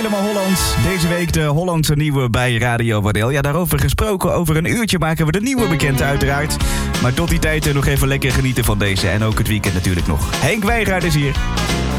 Helemaal Holland. Deze week de Hollandse nieuwe bij Radio Wadel. Ja, daarover gesproken. Over een uurtje maken we de nieuwe bekend uiteraard. Maar tot die tijd nog even lekker genieten van deze. En ook het weekend natuurlijk nog. Henk Wijngaard is hier.